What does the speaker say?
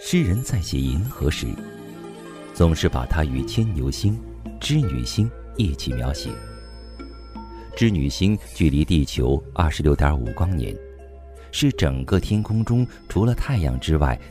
诗人在写银河时，总是把它与牵牛星、织女星一起描写。织女星距离地球26.5光年，是整个天空中除了太阳之外